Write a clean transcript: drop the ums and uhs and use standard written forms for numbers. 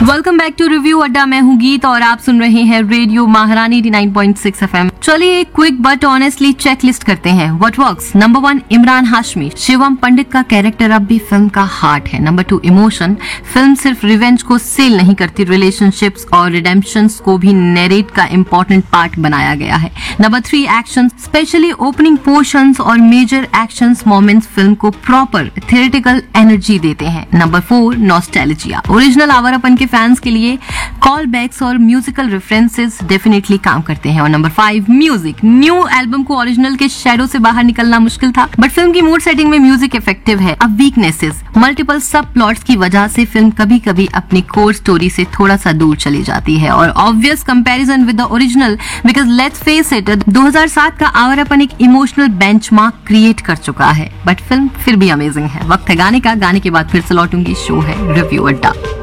Welcome back to review अड्डा। मैं हूँ गीत और आप सुन रहे हैं रेडियो महारानी 89.6 FM। चलिए quick but honestly check list करते हैं। What works. Number 1 Imran Hashmi. Shivam पंडित का कैरेक्टर अब भी फिल्म का हार्ट है। Number 2 emotion. फिल्म सिर्फ रिवेंज को सेल नहीं करती, रिलेशनशिप्स और रिडेम्पशंस को भी नैरेट का इम्पोर्टेंट पार्ट बनाया गया है। Number 3 action, specially opening portions और मेजर एक्शंस मोमेंट्स फिल्म को प्रॉपर थियरेटिकल एनर्जी देते हैं। Number 4 nostalgia. ओरिजिनल आवारापन के फैंस के लिए कॉल बैक्स और म्यूजिकल रेफरेंसेस डेफिनेटली काम करते हैं। और नंबर 5 म्यूजिक। न्यू एल्बम को ओरिजिनल के शैडो से बाहर निकलना मुश्किल था, बट फिल्म की मूड सेटिंग में म्यूजिक इफेक्टिव है। अब वीकनेसेस, मल्टीपल सब प्लॉट्स की वजह से फिल्म कभी कभी अपनी कोर स्टोरी से थोड़ा सा दूर चली जाती है। और obvious comparison with the original, because let's face it, 2007 का आवारापन एक इमोशनल बेंचमार्क क्रिएट कर चुका है, बट फिल्म फिर भी अमेजिंग है। वक्त है गाने का, गाने के बाद फिर से लौटूंगी। शो है रिव्यू अड्डा।